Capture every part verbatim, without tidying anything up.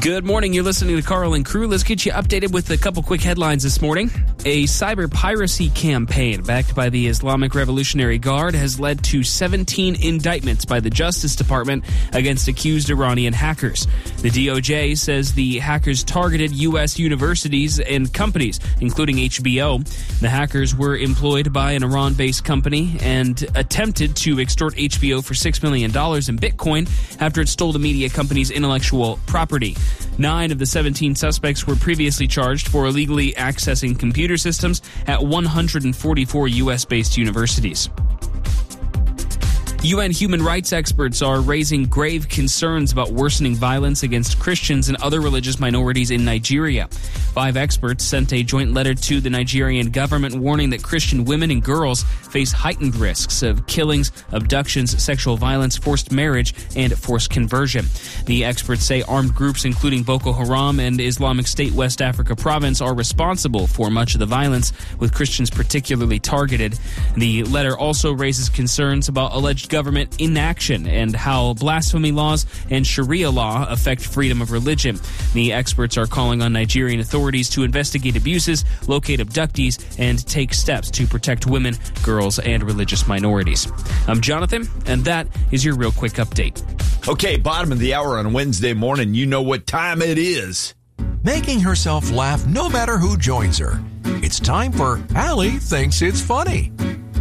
Good morning. You're listening to Carl and Crew. Let's get you updated with a couple quick headlines this morning. A cyber piracy campaign backed by the Islamic Revolutionary Guard has led to seventeen indictments by the Justice Department against accused Iranian hackers. The D O J says the hackers targeted U S universities and companies, including H B O. The hackers were employed by an Iran-based company and attempted to extort H B O for six million dollars in Bitcoin after it stole the media company's intellectual property. Nine of the seventeen suspects were previously charged for illegally accessing computer systems at one hundred forty-four U S-based universities. U N human rights experts are raising grave concerns about worsening violence against Christians and other religious minorities in Nigeria. Five experts sent a joint letter to the Nigerian government warning that Christian women and girls face heightened risks of killings, abductions, sexual violence, forced marriage, and forced conversion. The experts say armed groups including Boko Haram and Islamic State West Africa Province are responsible for much of the violence, with Christians particularly targeted. The letter also raises concerns about alleged government inaction and how blasphemy laws and Sharia law affect freedom of religion. The experts are calling on Nigerian authorities to investigate abuses, locate abductees, and take steps to protect women, girls, and religious minorities. I'm Jonathan, and that is your real quick update. Okay, bottom of the hour on Wednesday morning, you know what time it is. Making herself laugh no matter who joins her. It's time for Allie Thinks It's Funny.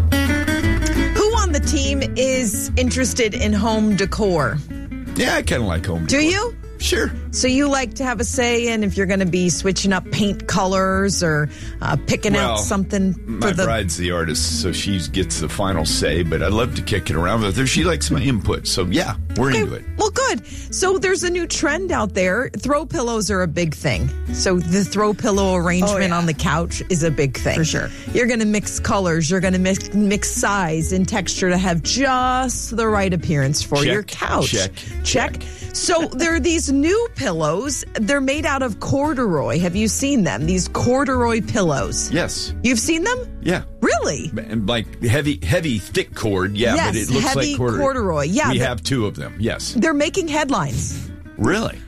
The team is interested in home decor. Yeah, I kind of like home decor. Do you? Sure. So you like to have a say in if you're going to be switching up paint colors or uh, picking well, out something for my the... bride's the artist, so she gets the final say, but I love to kick it around with her. She likes my input, so yeah, we're okay, into it. Well, good. So there's a new trend out there. Throw pillows are a big thing. So the throw pillow arrangement oh, yeah. on the couch is a big thing. For sure. You're going to mix colors. You're going to mix, mix size and texture to have just the right appearance for check, your couch. Check. Check. check. So there are these new pillows. They're made out of corduroy. Have you seen them? These corduroy pillows. Yes. You've seen them? Yeah. Really? And like heavy, heavy, thick cord. Yeah, yes, but it looks heavy like corduroy. corduroy. Yeah, we have two of them. Yes. They're making headlines. Really?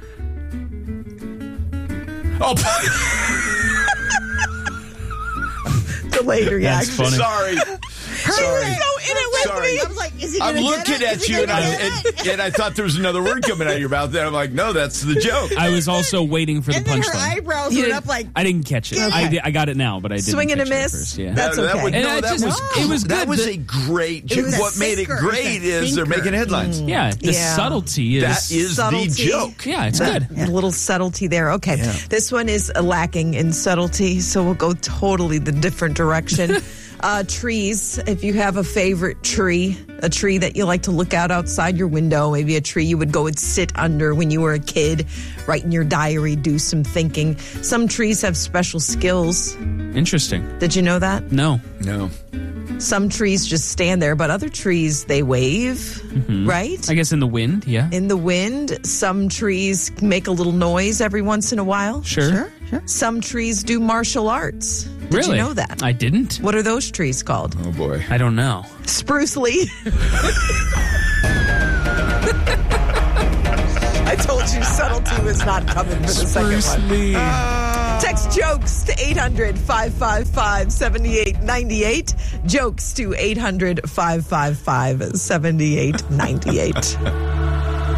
Oh. Delayed reaction. That's funny. Sorry. Sorry. So in it with Sorry. me. I was like, is he I'm gonna looking get it? at Is he you, and gonna I, get and, it? and I thought there was another word coming out of your mouth. And I'm like, no, that's the joke. I was also waiting for the And then her punchline. eyebrows You went didn't- up like, I didn't catch it. Okay. I, did, I got it now, but I didn't Swing and a catch it at miss? first, yeah. That's That- that okay. would- And no, I that just- was it was that good. was The- a great. It was a what made it thinker. great It was a is they're thinker. making headlines. Yeah, the Yeah. subtlety is... That is Subtlety. the joke. Yeah, it's That- good. A little subtlety there. Okay. Yeah. This one is lacking in subtlety, so we'll go totally the different direction. uh, trees. If you have a favorite tree, a tree that you like to look out outside your window, maybe a tree you would go and sit under when you were a kid, write in your diary, do some thinking. Some trees have special skills. Interesting. Did you know that? No. No. Some trees just stand there, but other trees, they wave, right? I guess in the wind, yeah. In the wind. Some trees make a little noise every once in a while. Sure. sure, sure. Some trees do martial arts. Did Really? you know that? I didn't. What are those trees called? Oh boy. I don't know. Spruce Lee. I told you subtlety was not coming for the second one. Lee. Text jokes to eight hundred, five five five, seven eight nine eight. Jokes to eight hundred, five five five, seven eight nine eight.